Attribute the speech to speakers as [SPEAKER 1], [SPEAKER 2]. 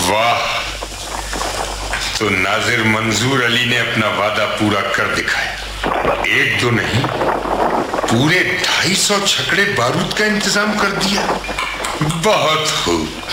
[SPEAKER 1] वाह, तो नाजिर मंजूर अली ने अपना वादा पूरा कर दिखाया। एक दो नहीं, पूरे 250 छकड़े बारूद का इंतजाम कर दिया। बहुत खूब।